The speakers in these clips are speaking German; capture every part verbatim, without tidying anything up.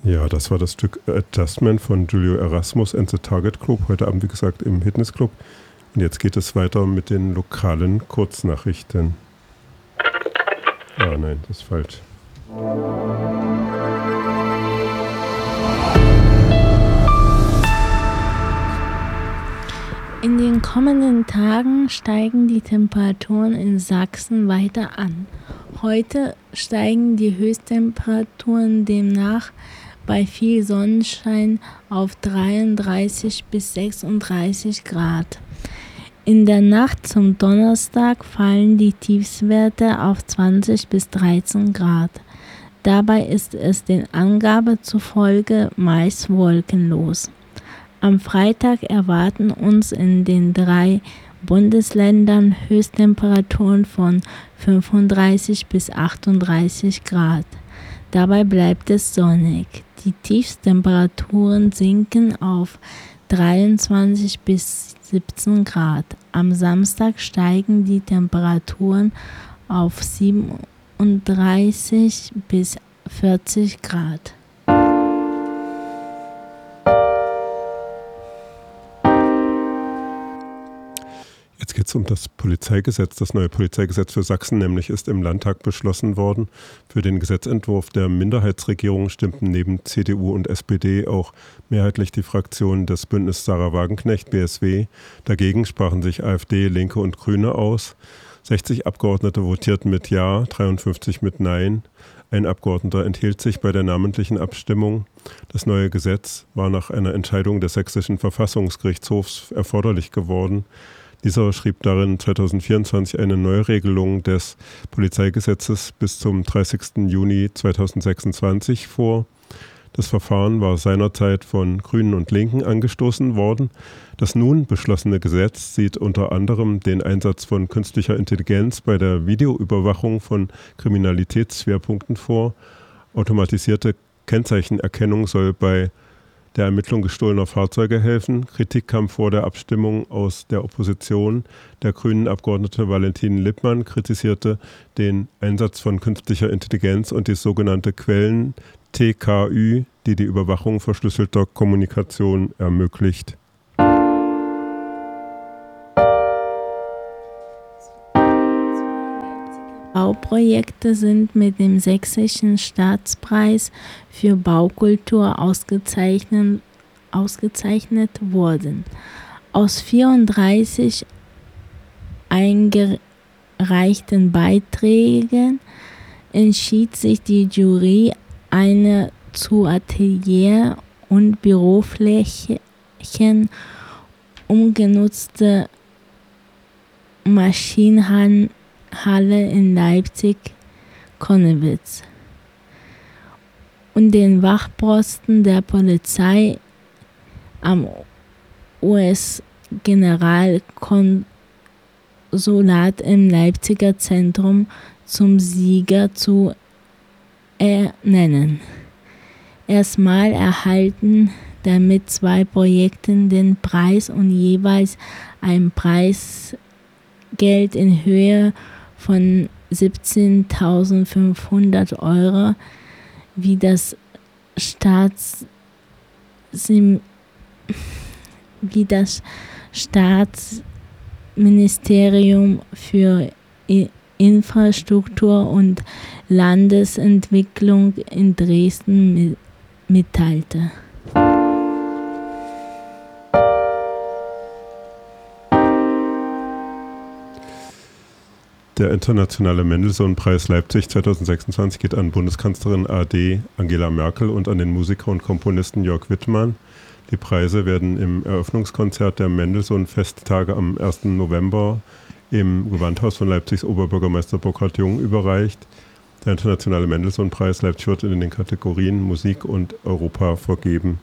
Ja, das war das Stück Adjustment von Julio Erasmus and the Target Group, heute Abend wie gesagt im Hitness Club. Und jetzt geht es weiter mit den lokalen Kurznachrichten. Ah nein, das ist falsch. In den kommenden Tagen steigen die Temperaturen in Sachsen weiter an. Heute steigen die Höchsttemperaturen demnach bei viel Sonnenschein auf dreiunddreißig bis sechsunddreißig Grad. In der Nacht zum Donnerstag fallen die Tiefstwerte auf zwanzig bis dreizehn Grad. Dabei ist es den Angaben zufolge meist wolkenlos. Am Freitag erwarten uns in den drei Bundesländern Höchsttemperaturen von fünfunddreißig bis achtunddreißig Grad. Dabei bleibt es sonnig. Die Tiefsttemperaturen sinken auf dreiundzwanzig bis siebzehn Grad. Am Samstag steigen die Temperaturen auf siebenunddreißig bis vierzig Grad. Jetzt geht es um das Polizeigesetz. Das neue Polizeigesetz für Sachsen nämlich ist im Landtag beschlossen worden. Für den Gesetzentwurf der Minderheitsregierung stimmten neben C D U und S P D auch mehrheitlich die Fraktionen des Bündnis Sarah Wagenknecht, B S W. Dagegen sprachen sich AfD, Linke und Grüne aus. sechzig Abgeordnete votierten mit Ja, dreiundfünfzig mit Nein. Ein Abgeordneter enthielt sich bei der namentlichen Abstimmung. Das neue Gesetz war nach einer Entscheidung des Sächsischen Verfassungsgerichtshofs erforderlich geworden. Dieser schrieb darin zweitausendvierundzwanzig eine Neuregelung des Polizeigesetzes bis zum dreißigsten Juni zweitausendsechsundzwanzig vor. Das Verfahren war seinerzeit von Grünen und Linken angestoßen worden. Das nun beschlossene Gesetz sieht unter anderem den Einsatz von künstlicher Intelligenz bei der Videoüberwachung von Kriminalitätsschwerpunkten vor. Automatisierte Kennzeichenerkennung soll bei der Ermittlung gestohlener Fahrzeuge helfen. Kritik kam vor der Abstimmung aus der Opposition. Der grünen Abgeordnete Valentin Lippmann kritisierte den Einsatz von künstlicher Intelligenz und die sogenannte Quellen-T K Ü, die die Überwachung verschlüsselter Kommunikation ermöglicht. Bauprojekte sind mit dem Sächsischen Staatspreis für Baukultur ausgezeichnet, ausgezeichnet worden. Aus vierunddreißig eingereichten Beiträgen entschied sich die Jury, eine zu Atelier- und Büroflächen umgenutzte Maschinenhalle Halle in Leipzig-Konnewitz und den Wachposten der Polizei am U S-Generalkonsulat im Leipziger Zentrum zum Sieger zu ernennen. Erstmal erhalten damit zwei Projekte den Preis und jeweils ein Preisgeld in Höhe von siebzehntausendfünfhundert Euro, wie das Staats wie das Staatsministerium für Infrastruktur und Landesentwicklung in Dresden mitteilte. Der Internationale Mendelssohn-Preis Leipzig zweitausendsechsundzwanzig geht an Bundeskanzlerin A D Angela Merkel und an den Musiker und Komponisten Jörg Wittmann. Die Preise werden im Eröffnungskonzert der Mendelssohn-Festtage am ersten November im Gewandhaus von Leipzigs Oberbürgermeister Burkhard Jung überreicht. Der Internationale Mendelssohn-Preis Leipzig wird in den Kategorien Musik und Europa vergeben.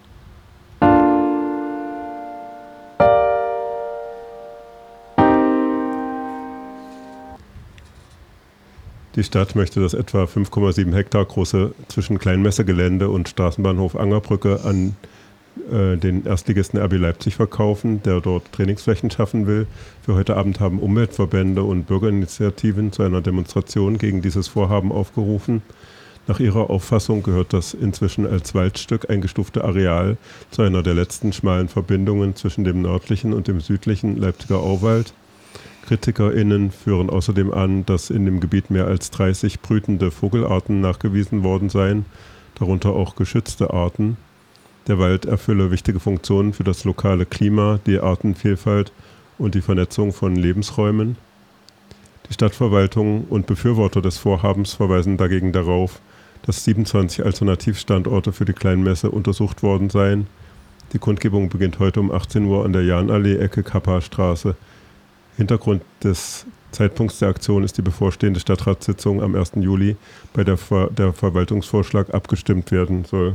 Die Stadt möchte das etwa fünf Komma sieben Hektar große zwischen Kleinmessegelände und Straßenbahnhof Angerbrücke an äh, den Erstligisten R B Leipzig verkaufen, der dort Trainingsflächen schaffen will. Für heute Abend haben Umweltverbände und Bürgerinitiativen zu einer Demonstration gegen dieses Vorhaben aufgerufen. Nach ihrer Auffassung gehört das inzwischen als Waldstück eingestufte Areal zu einer der letzten schmalen Verbindungen zwischen dem nördlichen und dem südlichen Leipziger Auwald. KritikerInnen führen außerdem an, dass in dem Gebiet mehr als dreißig brütende Vogelarten nachgewiesen worden seien, darunter auch geschützte Arten. Der Wald erfülle wichtige Funktionen für das lokale Klima, die Artenvielfalt und die Vernetzung von Lebensräumen. Die Stadtverwaltung und Befürworter des Vorhabens verweisen dagegen darauf, dass siebenundzwanzig Alternativstandorte für die Kleinmesse untersucht worden seien. Die Kundgebung beginnt heute um achtzehn Uhr an der Jahnallee, Ecke Kappa-Straße. Hintergrund des Zeitpunkts der Aktion ist die bevorstehende Stadtratssitzung am ersten Juli, bei der Ver- der Verwaltungsvorschlag abgestimmt werden soll.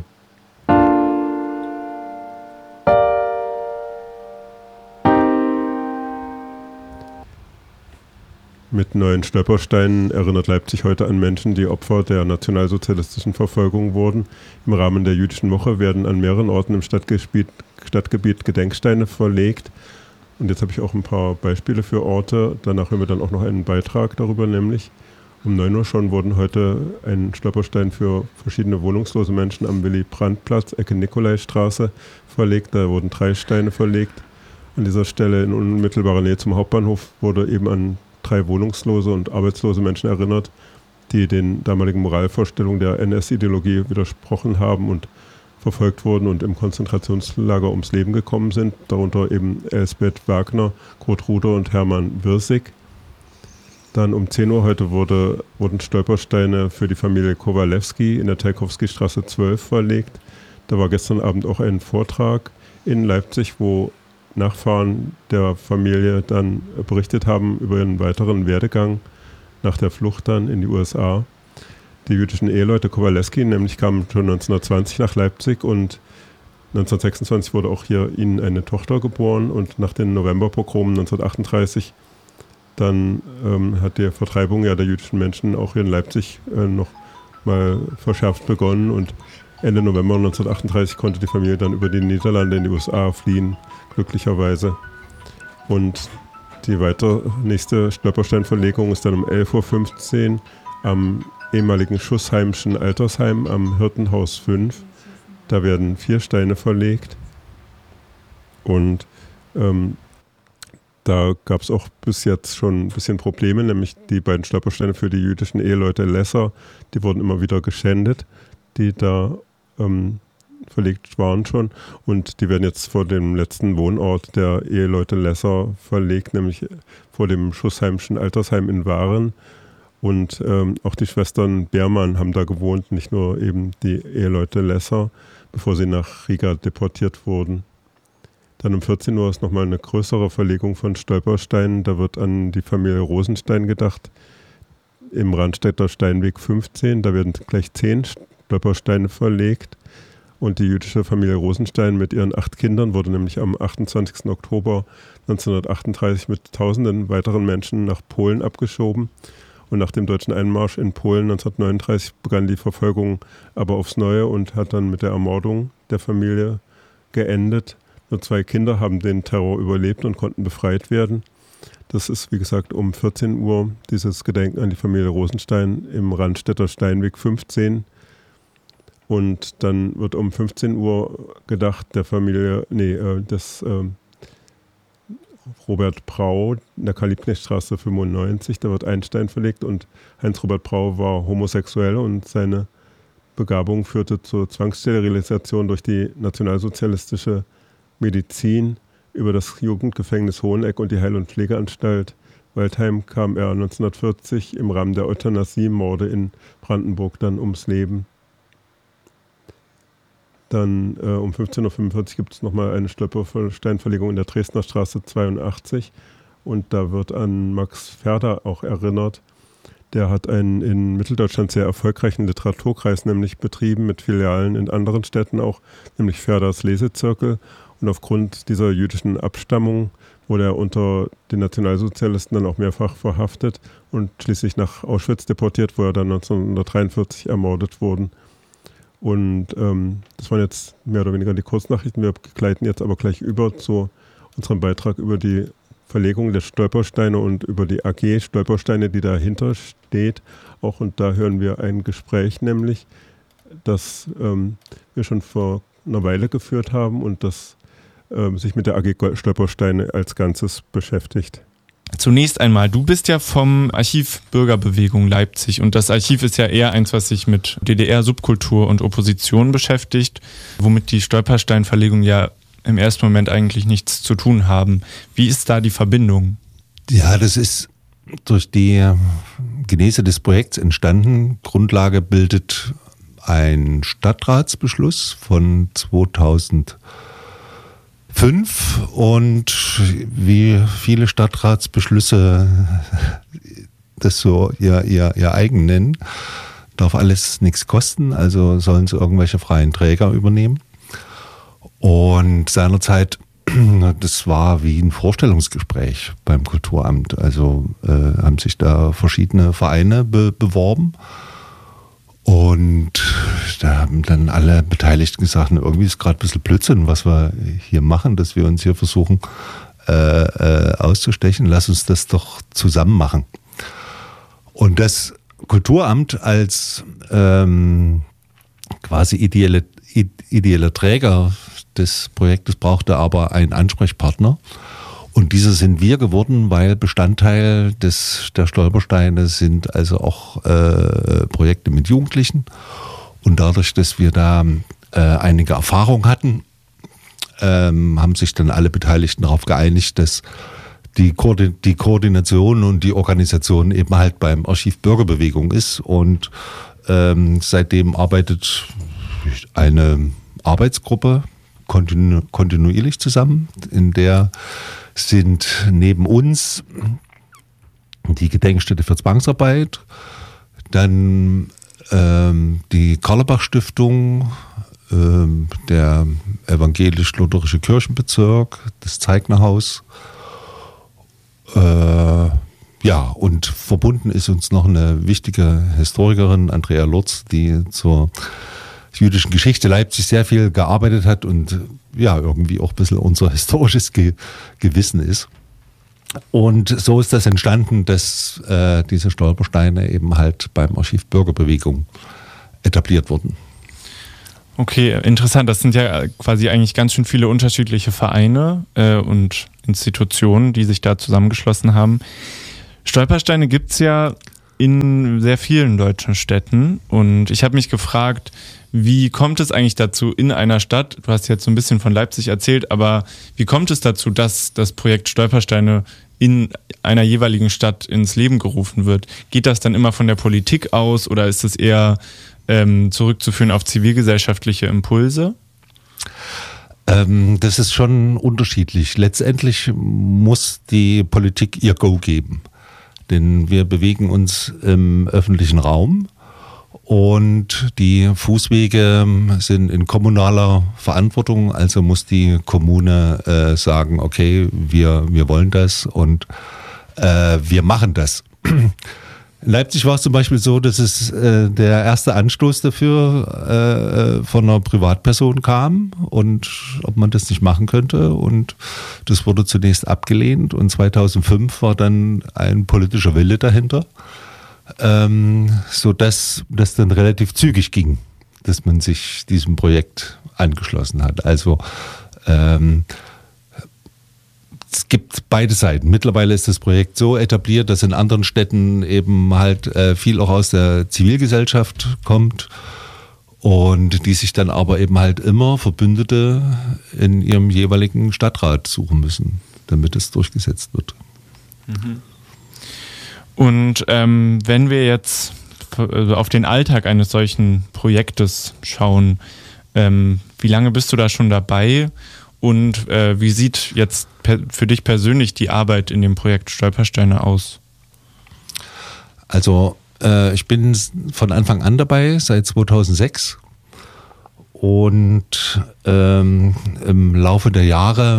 Mit neuen Stolpersteinen erinnert Leipzig heute an Menschen, die Opfer der nationalsozialistischen Verfolgung wurden. Im Rahmen der Jüdischen Woche werden an mehreren Orten im Stadtgebiet, Stadtgebiet Gedenksteine verlegt. Und jetzt habe ich auch ein paar Beispiele für Orte. Danach hören wir dann auch noch einen Beitrag darüber, nämlich um neun Uhr schon wurden heute ein Stolperstein für verschiedene wohnungslose Menschen am Willy-Brandt-Platz, Ecke Nikolaistraße, verlegt. Da wurden drei Steine verlegt. An dieser Stelle in unmittelbarer Nähe zum Hauptbahnhof wurde eben an drei wohnungslose und arbeitslose Menschen erinnert, die den damaligen Moralvorstellungen der N S-Ideologie widersprochen haben und verfolgt wurden und im Konzentrationslager ums Leben gekommen sind, darunter eben Elsbeth Wagner, Kurt Ruder und Hermann Wirsig. Dann um zehn Uhr heute wurde, wurden Stolpersteine für die Familie Kowalewski in der Tchaikovsky-Straße zwölf verlegt. Da war gestern Abend auch ein Vortrag in Leipzig, wo Nachfahren der Familie dann berichtet haben über ihren weiteren Werdegang nach der Flucht dann in die U S A. Die jüdischen Eheleute Kowalewski nämlich kamen schon neunzehnhundertzwanzig nach Leipzig und neunzehnhundertsechsundzwanzig wurde auch hier ihnen eine Tochter geboren und nach den Novemberpogromen neunzehnhundertachtunddreißig dann ähm, hat die Vertreibung ja der jüdischen Menschen auch hier in Leipzig äh, noch mal verschärft begonnen und Ende November neunzehnhundertachtunddreißig konnte die Familie dann über die Niederlande in die U S A fliehen, glücklicherweise. Und die weitere nächste Stolpersteinverlegung ist dann um elf Uhr fünfzehn am ehemaligen Schussheimschen Altersheim am Hirtenhaus fünf. Da werden vier Steine verlegt. Und ähm, da gab es auch bis jetzt schon ein bisschen Probleme, nämlich die beiden Stolpersteine für die jüdischen Eheleute Lesser, die wurden immer wieder geschändet, die da ähm, verlegt waren schon. Und die werden jetzt vor dem letzten Wohnort der Eheleute Lesser verlegt, nämlich vor dem Schussheimschen Altersheim in Waren. Und ähm, auch die Schwestern Beermann haben da gewohnt, nicht nur eben die Eheleute Lesser, bevor sie nach Riga deportiert wurden. Dann um vierzehn Uhr ist nochmal eine größere Verlegung von Stolpersteinen. Da wird an die Familie Rosenstein gedacht, im Randstädter Steinweg fünfzehn. Da werden gleich zehn Stolpersteine verlegt. Und die jüdische Familie Rosenstein mit ihren acht Kindern wurde nämlich am achtundzwanzigsten Oktober neunzehnhundertachtunddreißig mit tausenden weiteren Menschen nach Polen abgeschoben. Und nach dem deutschen Einmarsch in Polen neunzehnhundertneununddreißig begann die Verfolgung aber aufs Neue und hat dann mit der Ermordung der Familie geendet. Nur zwei Kinder haben den Terror überlebt und konnten befreit werden. Das ist, wie gesagt, um vierzehn Uhr dieses Gedenken an die Familie Rosenstein im Randstädter Steinweg fünfzehn. Und dann wird um fünfzehn Uhr gedacht der Familie, nee, äh, des äh, Robert Brau in der Karl-Liebknecht-Straße fünfundneunzig. Da wird ein Stein verlegt und Heinz-Robert Brau war homosexuell und seine Begabung führte zur Zwangssterilisation durch die nationalsozialistische Medizin. Über das Jugendgefängnis Hoheneck und die Heil- und Pflegeanstalt Waldheim kam er neunzehnhundertvierzig im Rahmen der Euthanasie-Morde in Brandenburg dann ums Leben. Dann äh, um fünfzehn Uhr fünfundvierzig gibt es nochmal eine Stolpersteinverlegung in der Dresdner Straße zweiundachtzig und da wird an Max Ferder auch erinnert. Der hat einen in Mitteldeutschland sehr erfolgreichen Literaturkreis nämlich betrieben, mit Filialen in anderen Städten auch, nämlich Ferders Lesezirkel. Und aufgrund dieser jüdischen Abstammung wurde er unter den Nationalsozialisten dann auch mehrfach verhaftet und schließlich nach Auschwitz deportiert, wo er dann neunzehnhundertdreiundvierzig ermordet wurde. Und ähm, das waren jetzt mehr oder weniger die Kurznachrichten. Wir gleiten jetzt aber gleich über zu unserem Beitrag über die Verlegung der Stolpersteine und über die A G Stolpersteine, die dahinter steht. Auch und da hören wir ein Gespräch nämlich, das ähm, wir schon vor einer Weile geführt haben und das ähm, sich mit der A G Stolpersteine als Ganzes beschäftigt. Zunächst einmal, du bist ja vom Archiv Bürgerbewegung Leipzig und das Archiv ist ja eher eins, was sich mit D D R-Subkultur und Opposition beschäftigt, womit die Stolpersteinverlegung ja im ersten Moment eigentlich nichts zu tun haben. Wie ist da die Verbindung? Ja, das ist durch die Genese des Projekts entstanden. Grundlage bildet ein Stadtratsbeschluss von zweitausendfünf und wie viele Stadtratsbeschlüsse das so ihr, ihr, ihr eigen nennen, darf alles nichts kosten, also sollen sie irgendwelche freien Träger übernehmen. Und seinerzeit, das war wie ein Vorstellungsgespräch beim Kulturamt, also äh, haben sich da verschiedene Vereine be- beworben. Und da haben dann alle Beteiligten gesagt, irgendwie ist gerade ein bisschen Blödsinn, was wir hier machen, dass wir uns hier versuchen äh, äh, auszustechen. Lass uns das doch zusammen machen. Und das Kulturamt als ähm, quasi ideelle, ideelle Träger des Projektes brauchte aber einen Ansprechpartner. Und dieser sind wir geworden, weil Bestandteil des, der Stolpersteine sind also auch äh, Projekte mit Jugendlichen. Und dadurch, dass wir da äh, einige Erfahrung hatten, ähm, haben sich dann alle Beteiligten darauf geeinigt, dass die, Koordin- die Koordination und die Organisation eben halt beim Archiv Bürgerbewegung ist. Und ähm, seitdem arbeitet eine Arbeitsgruppe kontinu- kontinuierlich zusammen, in der sind neben uns die Gedenkstätte für Zwangsarbeit, dann ähm, die Karlebach-Stiftung, ähm, der evangelisch-lutherische Kirchenbezirk, das Zeignerhaus. Äh, ja, und verbunden ist uns noch eine wichtige Historikerin, Andrea Lurz, die zur jüdischen Geschichte Leipzig sehr viel gearbeitet hat und ja, irgendwie auch ein bisschen unser historisches Ge- Gewissen ist. Und so ist das entstanden, dass äh, diese Stolpersteine eben halt beim Archiv Bürgerbewegung etabliert wurden. Okay, interessant. Das sind ja quasi eigentlich ganz schön viele unterschiedliche Vereine äh, und Institutionen, die sich da zusammengeschlossen haben. Stolpersteine gibt's ja in sehr vielen deutschen Städten und ich habe mich gefragt, wie kommt es eigentlich dazu in einer Stadt, du hast jetzt so ein bisschen von Leipzig erzählt, aber wie kommt es dazu, dass das Projekt Stolpersteine in einer jeweiligen Stadt ins Leben gerufen wird? Geht das dann immer von der Politik aus oder ist es eher ähm, zurückzuführen auf zivilgesellschaftliche Impulse? Ähm, das ist schon unterschiedlich. Letztendlich muss die Politik ihr Go geben, denn wir bewegen uns im öffentlichen Raum. Und die Fußwege sind in kommunaler Verantwortung, also muss die Kommune äh, sagen, okay, wir, wir wollen das und äh, wir machen das. In Leipzig war es zum Beispiel so, dass es äh, der erste Anstoß dafür äh, von einer Privatperson kam und ob man das nicht machen könnte. Und das wurde zunächst abgelehnt und zweitausendfünf war dann ein politischer Wille dahinter. Ähm, so dass das dann relativ zügig ging, dass man sich diesem Projekt angeschlossen hat. Also ähm, es gibt beide Seiten. Mittlerweile ist das Projekt so etabliert, dass in anderen Städten eben halt äh, viel auch aus der Zivilgesellschaft kommt und die sich dann aber eben halt immer Verbündete in ihrem jeweiligen Stadtrat suchen müssen, damit es durchgesetzt wird. Mhm. Und ähm, wenn wir jetzt auf den Alltag eines solchen Projektes schauen, ähm, wie lange bist du da schon dabei und äh, wie sieht jetzt per- für dich persönlich die Arbeit in dem Projekt Stolpersteine aus? Also äh, ich bin von Anfang an dabei, seit zweitausendsechs und ähm, im Laufe der Jahre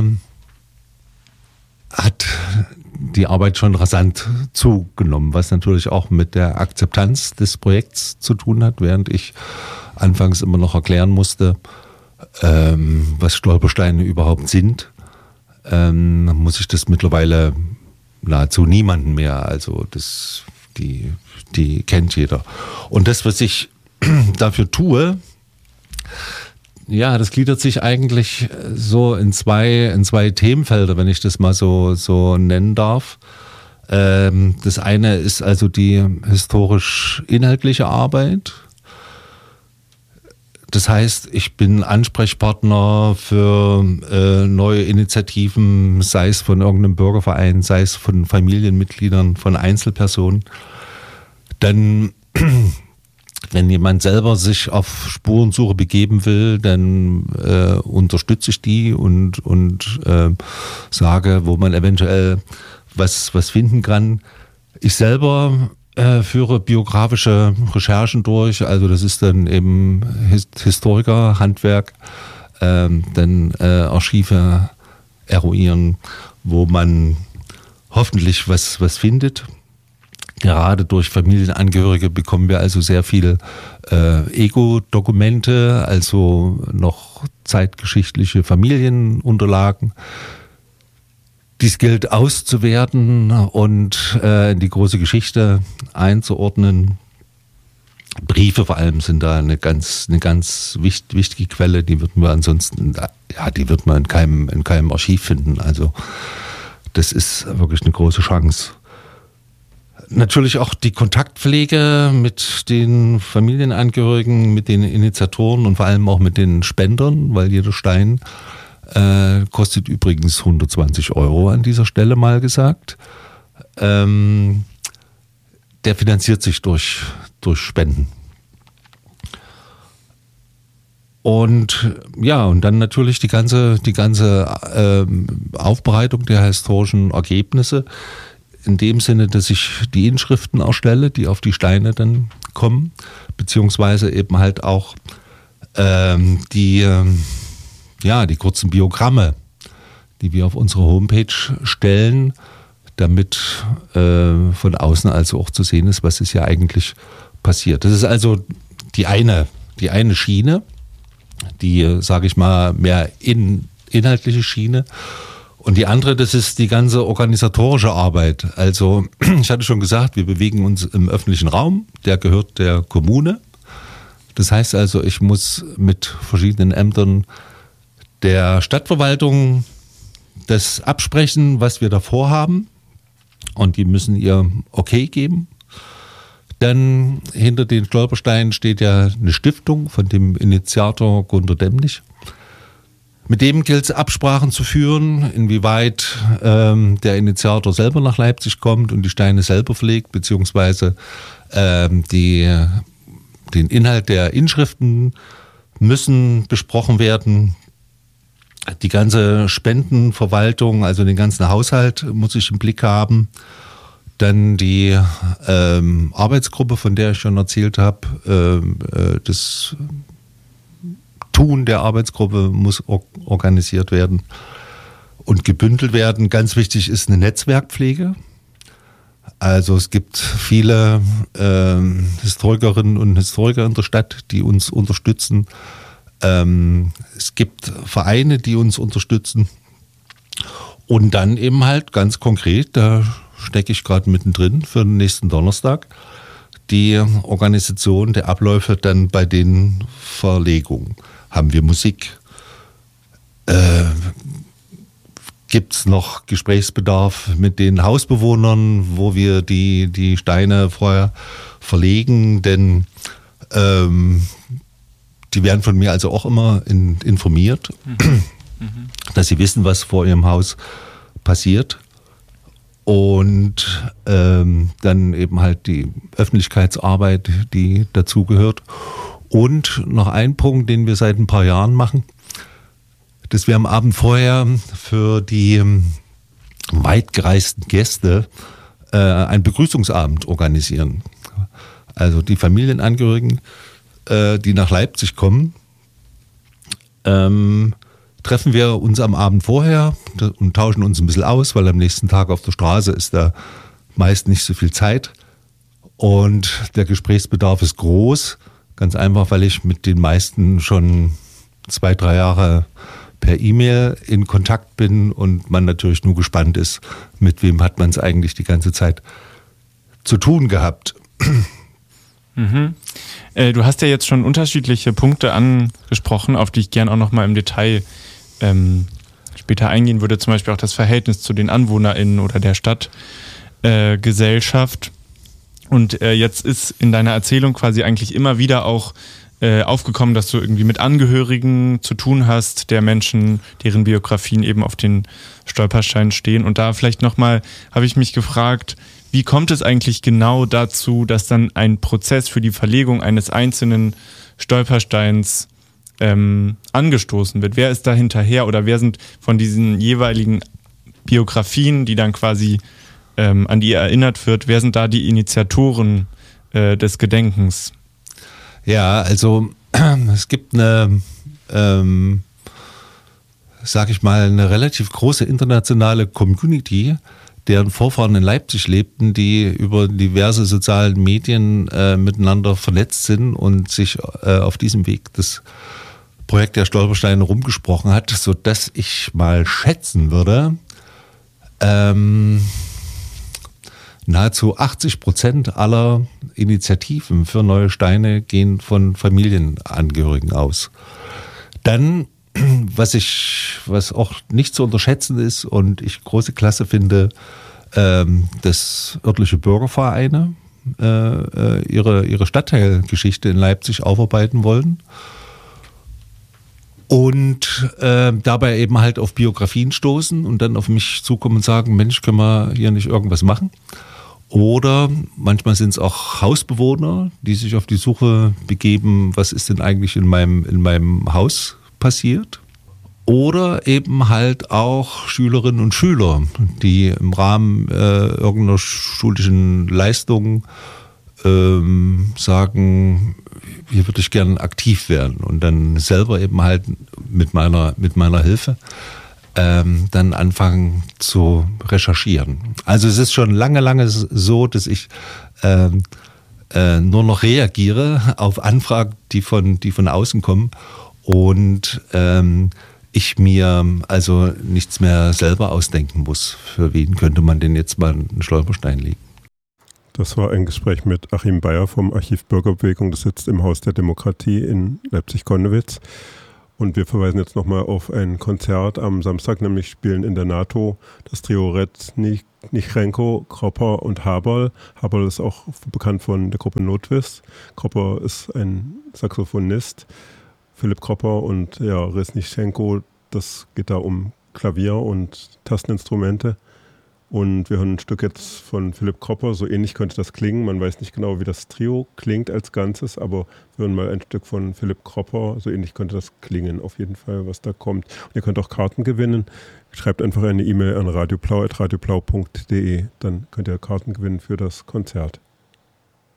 hat die Arbeit schon rasant zugenommen, was natürlich auch mit der Akzeptanz des Projekts zu tun hat, während ich anfangs immer noch erklären musste, ähm, was Stolpersteine überhaupt sind, ähm, muss ich das mittlerweile nahezu niemanden mehr. Also das, die, die kennt jeder. Und das, was ich dafür tue, ja, das gliedert sich eigentlich so in zwei, in zwei Themenfelder, wenn ich das mal so, so nennen darf. Ähm, das eine ist also die historisch-inhaltliche Arbeit. Das heißt, ich bin Ansprechpartner für äh, neue Initiativen, sei es von irgendeinem Bürgerverein, sei es von Familienmitgliedern, von Einzelpersonen. Dann wenn jemand selber sich auf Spurensuche begeben will, dann äh, unterstütze ich die und, und äh, sage, wo man eventuell was, was finden kann. Ich selber äh, führe biografische Recherchen durch, also das ist dann eben His- Historiker, Handwerk, äh, dann äh, Archive eruieren, wo man hoffentlich was, was findet. Gerade durch Familienangehörige bekommen wir also sehr viele äh, Ego-Dokumente, also noch zeitgeschichtliche Familienunterlagen. Dies gilt auszuwerten und äh, in die große Geschichte einzuordnen. Briefe vor allem sind da eine ganz, eine ganz wichtig, wichtige Quelle, die wird man ansonsten, ja, die wird man in keinem, in keinem Archiv finden. Also das ist wirklich eine große Chance. Natürlich auch die Kontaktpflege mit den Familienangehörigen, mit den Initiatoren und vor allem auch mit den Spendern, weil jeder Stein äh, kostet übrigens hundertzwanzig Euro an dieser Stelle mal gesagt. Ähm, der finanziert sich durch, durch Spenden. Und ja, und dann natürlich die ganze, die ganze ähm, Aufbereitung der historischen Ergebnisse. In dem Sinne, dass ich die Inschriften erstelle, die auf die Steine dann kommen, beziehungsweise eben halt auch ähm, die, ähm, ja, die kurzen Biogramme, die wir auf unsere Homepage stellen, damit äh, von außen also auch zu sehen ist, was ist ja eigentlich passiert. Das ist also die eine, die eine Schiene, die, sage ich mal, mehr in, inhaltliche Schiene. Und die andere, das ist die ganze organisatorische Arbeit. Also ich hatte schon gesagt, wir bewegen uns im öffentlichen Raum, der gehört der Kommune. Das heißt also, ich muss mit verschiedenen Ämtern der Stadtverwaltung das absprechen, was wir da vorhaben. Und die müssen ihr Okay geben. Dann hinter den Stolpersteinen steht ja eine Stiftung von dem Initiator Gunter Demnig. Mit dem gilt es Absprachen zu führen, inwieweit ähm, der Initiator selber nach Leipzig kommt und die Steine selber pflegt, beziehungsweise ähm, die, den Inhalt der Inschriften müssen besprochen werden. Die ganze Spendenverwaltung, also den ganzen Haushalt muss ich im Blick haben. Dann die ähm, Arbeitsgruppe, von der ich schon erzählt habe, ähm, äh, das Tun der Arbeitsgruppe muss or- organisiert werden und gebündelt werden. Ganz wichtig ist eine Netzwerkpflege. Also es gibt viele ähm, Historikerinnen und Historiker in der Stadt, die uns unterstützen. Ähm, es gibt Vereine, die uns unterstützen. Und dann eben halt ganz konkret, da stecke ich gerade mittendrin für den nächsten Donnerstag, die Organisation der Abläufe dann bei den Verlegungen. Haben wir Musik? Äh, Gibt es noch Gesprächsbedarf mit den Hausbewohnern, wo wir die, die Steine vorher verlegen? Denn ähm, die werden von mir also auch immer in, informiert, mhm. dass sie wissen, was vor ihrem Haus passiert. Und ähm, dann eben halt die Öffentlichkeitsarbeit, die dazugehört. Und noch ein Punkt, den wir seit ein paar Jahren machen, dass wir am Abend vorher für die weitgereisten Gäste äh, einen Begrüßungsabend organisieren. Also die Familienangehörigen, äh, die nach Leipzig kommen, ähm, treffen wir uns am Abend vorher und tauschen uns ein bisschen aus, weil am nächsten Tag auf der Straße ist da meist nicht so viel Zeit. Und der Gesprächsbedarf ist groß. Ganz einfach, weil ich mit den meisten schon zwei, drei Jahre per E-Mail in Kontakt bin und man natürlich nur gespannt ist, mit wem hat man es eigentlich die ganze Zeit zu tun gehabt. Mhm. Äh, du hast ja jetzt schon unterschiedliche Punkte angesprochen, auf die ich gern auch nochmal im Detail ähm, später eingehen würde. Zum Beispiel auch das Verhältnis zu den AnwohnerInnen oder der Stadtgesellschaft. Äh, Und äh, jetzt ist in deiner Erzählung quasi eigentlich immer wieder auch äh, aufgekommen, dass du irgendwie mit Angehörigen zu tun hast, der Menschen, deren Biografien eben auf den Stolpersteinen stehen. Und da vielleicht nochmal habe ich mich gefragt, wie kommt es eigentlich genau dazu, dass dann ein Prozess für die Verlegung eines einzelnen Stolpersteins ähm, angestoßen wird? Wer ist da hinterher oder wer sind von diesen jeweiligen Biografien, die dann quasi ähm, an die erinnert wird, wer sind da die Initiatoren äh, des Gedenkens? Ja, also es gibt eine, ähm, sag ich mal, eine relativ große internationale Community, deren Vorfahren in Leipzig lebten, die über diverse soziale Medien äh, miteinander vernetzt sind und sich äh, auf diesem Weg das Projekt der Stolpersteine rumgesprochen hat, sodass ich mal schätzen würde, ähm, nahezu achtzig Prozent aller Initiativen für neue Steine gehen von Familienangehörigen aus. Dann, was ich, was auch nicht zu unterschätzen ist und ich große Klasse finde, ähm, dass örtliche Bürgervereine äh, ihre, ihre Stadtteilgeschichte in Leipzig aufarbeiten wollen. Und äh, dabei eben halt auf Biografien stoßen und dann auf mich zukommen und sagen, Mensch, können wir hier nicht irgendwas machen? Oder manchmal sind es auch Hausbewohner, die sich auf die Suche begeben, was ist denn eigentlich in meinem, in meinem Haus passiert. Oder eben halt auch Schülerinnen und Schüler, die im Rahmen äh, irgendeiner schulischen Leistung ähm, sagen, hier würde ich gerne aktiv werden und dann selber eben halt mit meiner, mit meiner Hilfe ähm, dann anfangen zu recherchieren. Also es ist schon lange, lange so, dass ich ähm, äh, nur noch reagiere auf Anfragen, die von, die von außen kommen und ähm, ich mir also nichts mehr selber ausdenken muss. Für wen könnte man denn jetzt mal einen Stolperstein legen? Das war ein Gespräch mit Achim Bayer vom Archiv Bürgerbewegung. Das sitzt im Haus der Demokratie in Leipzig-Konnewitz. Und wir verweisen jetzt nochmal auf ein Konzert am Samstag, nämlich spielen in der NATO das Trio Red, Nichrenko, Kropper und Haberl. Haberl ist auch bekannt von der Gruppe Notwist. Kropper ist ein Saxophonist. Philipp Kropper und ja, Resnichenko, das geht da um Klavier und Tasteninstrumente. Und wir hören ein Stück jetzt von Philipp Kropper, so ähnlich könnte das klingen. Man weiß nicht genau, wie das Trio klingt als Ganzes, aber wir hören mal ein Stück von Philipp Kropper, so ähnlich könnte das klingen, auf jeden Fall, was da kommt. Und ihr könnt auch Karten gewinnen. Schreibt einfach eine E-Mail an radioblau at radioblau punkt de, dann könnt ihr Karten gewinnen für das Konzert.